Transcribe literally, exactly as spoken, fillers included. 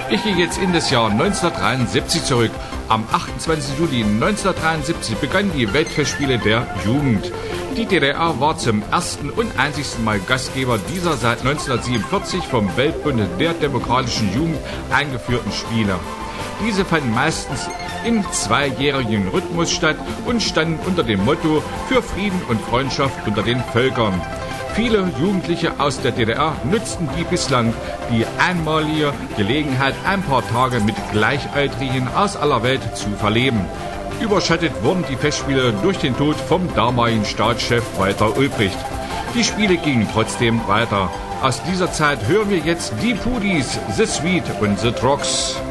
Ich gehe jetzt in das Jahr neunzehnhundertdreiundsiebzig zurück. Am achtundzwanzigsten Juli neunzehnhundertdreiundsiebzig begannen die Weltfestspiele der Jugend. Die D D R war zum ersten und einzigsten Mal Gastgeber dieser seit neunzehnhundertsiebenundvierzig vom Weltbund der demokratischen Jugend eingeführten Spiele. Diese fanden meistens im zweijährigen Rhythmus statt und standen unter dem Motto für Frieden und Freundschaft unter den Völkern. Viele Jugendliche aus der D D R nutzten die bislang die einmalige Gelegenheit, ein paar Tage mit Gleichaltrigen aus aller Welt zu verleben. Überschattet wurden die Festspiele durch den Tod vom damaligen Staatschef Walter Ulbricht. Die Spiele gingen trotzdem weiter. Aus dieser Zeit hören wir jetzt die Pudis, The Sweet und The Trogs.